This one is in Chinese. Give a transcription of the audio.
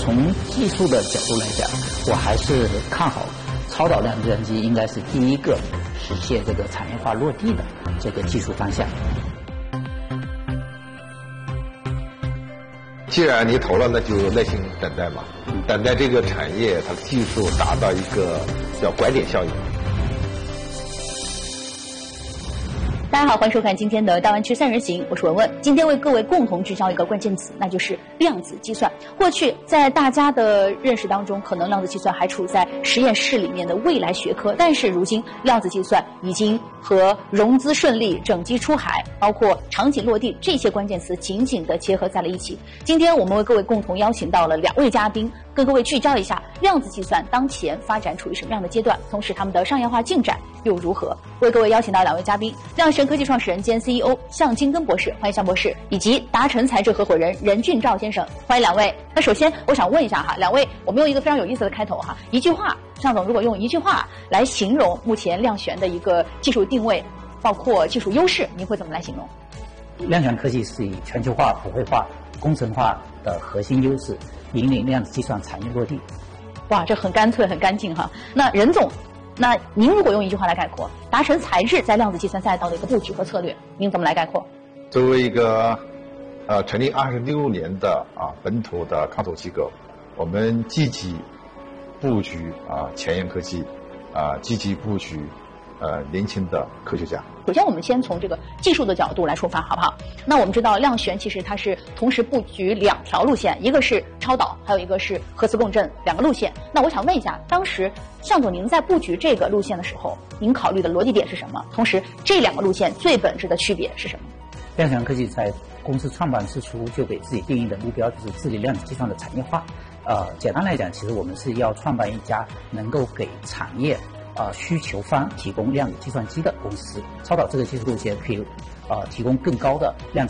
从技术的角度来讲，我还是看好超导量子计算机应该是第一个实现这个产业化落地的这个技术方向。 既然你投了，那就耐心等待嘛，等待这个产业它的技术达到一个叫拐点效应。 大家好，欢迎收看今天的大湾区三人行，我是文文。今天为各位共同聚焦一个关键词，那就是量子计算。过去在大家的认识当中，可能量子计算还处在实验室里面的未来学科，但是如今量子计算已经和融资顺利、整机出海，包括场景落地这些关键词紧紧地结合在了一起。今天我们为各位共同邀请到了2位嘉宾，跟各位聚焦一下量子计算当前发展处于什么样的阶段，同时他们的商业化进展又如何。为各位邀请到2位嘉宾，量神科技创始人兼 CEO 向金根博士，欢迎向博士，以及达成材智合伙人任俊兆先生，欢迎2位。那首先我想问一下哈，2位，我们用一个非常有意思的开头哈，一句话，向总如果用一句话来形容目前量玄的一个技术定位，包括技术优势，您会怎么来形容？ 量玄科技是以全球化、普惠化、工程化的核心优势，引领量子计算产业落地。 哇，这很干脆，很干净哈。那任总，那您如果用一句话来概括达成材智在量子计算赛道的一个布局和策略，您怎么来概括？ 作为一个成立26年的本土的康投机构，我们积极布局前沿科技，积极布局年轻的科学家。 首先我们先从这个技术的角度来出发好不好？那我们知道量玄其实它是同时布局2条路线，一个是超导，还有一个是核磁共振，2个路线。那我想问一下，当时向总您在布局这个路线的时候，您考虑的逻辑点是什么？同时这2个路线最本质的区别是什么？ 量玄科技在公司创办之初就给自己定义的目标就是治理量子计算的产业化。简单来讲，其实我们是要创办一家能够给产业需求方提供量子计算机的公司。超导这个技术路线可以提供更高的量子